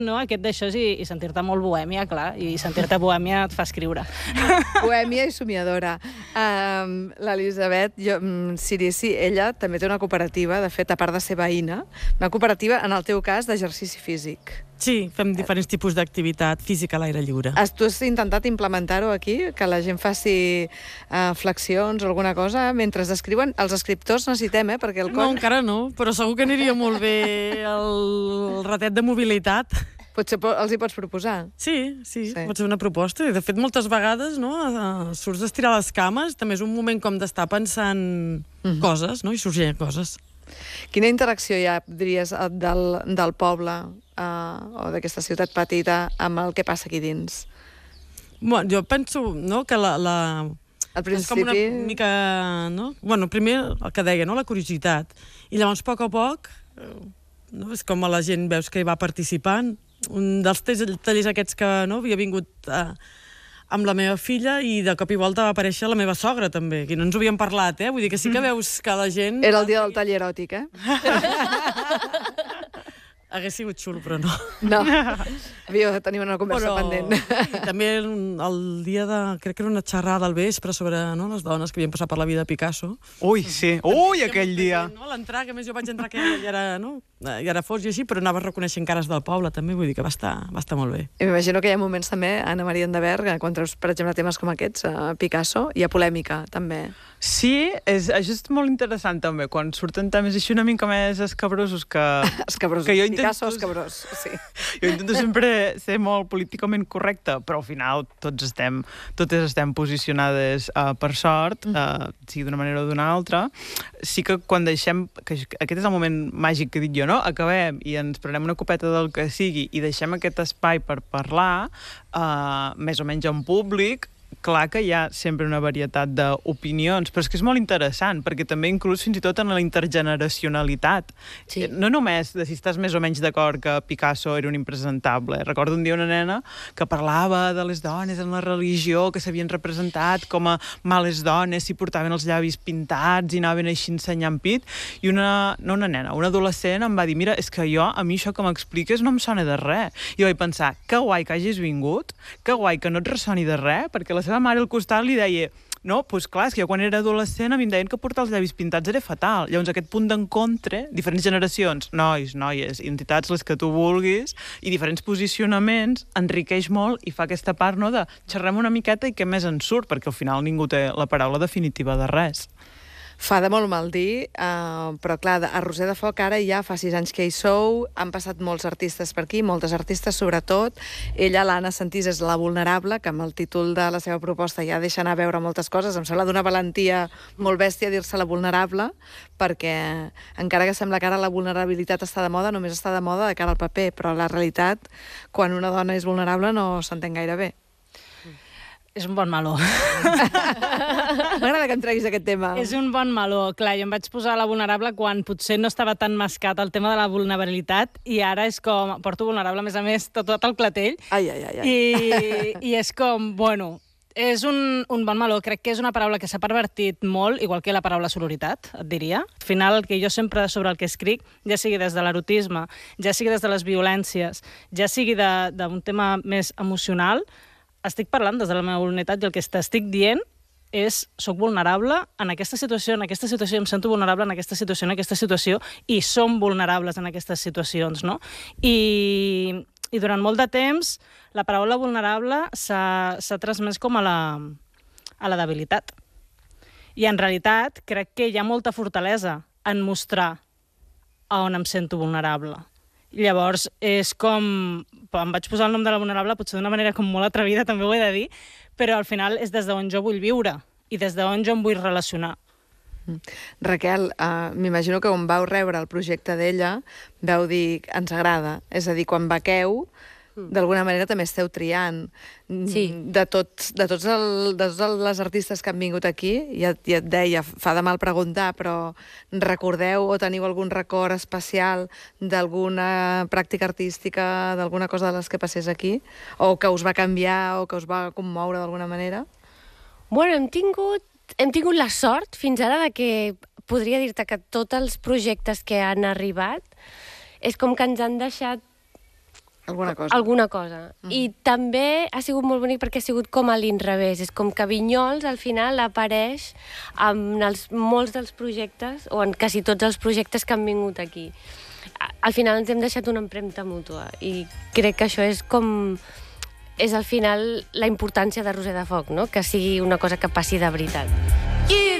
no, aquest d'això i sentir-te molt bohèmia, clar, i sentir-te bohèmia et fa escriure. Bohèmia i somiadora. L'Elisabet Cirici, ella també té una cooperativa, de fet, a part de ser veïna, una cooperativa, en el teu cas, d'exercici físic. Sí, fem diferents tipus d'activitat física a l'aire lliure. Tu has intentat implementar-ho aquí, que la gent faci flexions o alguna cosa mentre escriuen? Els escriptors necessitem, perquè el cor... No, encara no, però segur que aniria molt bé el ratet de mobilitat. Potser els hi pots proposar. Sí, pot ser una proposta. I de fet, moltes vegades surts d'estirar les cames, també és un moment com d'estar pensant coses, i sorgint coses. Quina interacció hi ha, diries, del poble o d'aquesta ciutat petita amb el que passa aquí dins? Bueno, jo penso que al principi... és com una mica... primer el que deia, la curiositat. I llavors, a poc, és com a la gent veus que hi va participant. Un dels tallers aquests que havia vingut amb la meva filla i de cop i volta va aparèixer la meva sogra també, que no ens ho havíem parlat, Vull dir que sí que veus que la gent... Era el dia del taller eròtic, Hagués sigut xulo, però no. No, tenim una conversa pendent. I també el dia de... Crec que era una xerrada al vespre sobre les dones que havien passat per la vida de Picasso. Ui, sí. Ui, aquell dia. A l'entrar, que a més jo vaig entrar que ja era fos i així, però anava reconeixent cares del poble també, vull dir que va estar molt bé. I m'imagino que hi ha moments també, Anna Maria Endeberg, quan treus, per exemple, temes com aquests, Picasso, hi ha polèmica, també. Sí, això és molt interessant també, quan surten temes així una mica més escabrosos que... Escabrosos, Picasso escabrós, sí. Jo intento sempre ser molt políticament correcta, però al final totes estem posicionades per sort, sigui d'una manera o d'una altra. Sí que quan deixem, que aquest és el moment màgic que dic jo, acabem i ens prenem una copeta del que sigui i deixem aquest espai per parlar, més o menys en públic, clar que hi ha sempre una varietat d'opinions, però és que és molt interessant, perquè també inclús fins i tot en la intergeneracionalitat. Sí. No només de si estàs més o menys d'acord que Picasso era un impresentable. Recordo un dia una nena que parlava de les dones en la religió, que s'havien representat com a males dones, si portaven els llavis pintats i anaven així ensenyant pit, i una adolescent em va dir, mira, és que a mi això que m'expliques no em sona de res. I jo vaig pensar, que guai que hagis vingut, que guai que no et ressoni de res, perquè la seva mare al costat li deia doncs clar, és que jo quan era adolescent a mi em deien que portar els llavis pintats era fatal. Llavors aquest punt d'encontre, diferents generacions, nois, noies, identitats, les que tu vulguis, i diferents posicionaments, enriqueix molt i fa aquesta part de xerrem una miqueta i què més en surt, perquè al final ningú té la paraula definitiva de res. Fa de molt mal dir, però clar, a Roser de Foc ara ja fa 6 anys que hi sou, han passat molts artistes per aquí, moltes artistes sobretot. Ella, l'Anna Sentís, és la vulnerable, que amb el títol de la seva proposta ja deixa anar a veure moltes coses. Em sembla d'una valentia molt bèstia dir-se la vulnerable, perquè encara que sembla que ara la vulnerabilitat està de moda, només està de moda de cara al paper, però la realitat, quan una dona és vulnerable, no s'entén gaire bé. És un bon meló. M'agrada que em treguis aquest tema. És un bon meló. Clar, jo em vaig posar la vulnerable quan potser no estava tan mascat el tema de la vulnerabilitat i ara és com... Porto vulnerable, a més, tot el clatell. Ai. I és com, bueno... És un bon meló. Crec que és una paraula que s'ha pervertit molt, igual que la paraula sororitat, et diria. Al final, el que jo sempre sobre el que escric, ja sigui des de l'erotisme, ja sigui des de les violències, ja sigui d'un tema més emocional, estic parlant des de la meva vulnerabilitat i el que t'estic dient és soc vulnerable en aquesta situació, em sento vulnerable en aquesta situació i som vulnerables en aquestes situacions, no? I durant molt de temps la paraula vulnerable s'ha transmès com a la debilitat. I en realitat crec que hi ha molta fortalesa en mostrar a on em sento vulnerable. Llavors, és com... Em vaig posar el nom de la vulnerable, potser d'una manera com molt atrevida, també ho he de dir, però al final és des d'on jo vull viure i des d'on jo em vull relacionar. Raquel, m'imagino que quan vau rebre el projecte d'ella vau dir ens agrada, és a dir, quan vaqueu d'alguna manera també esteu triant. Sí. De totes les artistes que han vingut aquí, ja et deia, fa de mal preguntar, però recordeu o teniu algun record especial d'alguna pràctica artística, d'alguna cosa de les que passés aquí? O que us va canviar o que us va commoure d'alguna manera? Bueno, hem tingut la sort fins ara de que podria dir-te que tots els projectes que han arribat és com que ens han deixat Alguna cosa. I també ha sigut molt bonic perquè ha sigut com a l'inrevés. És com que Vinyols al final apareix en molts dels projectes, o en quasi tots els projectes que han vingut aquí. Al final ens hem deixat una empremta mútua i crec que això és com... És al final la importància de Roser de Foc, no? Que sigui una cosa que passi de veritat.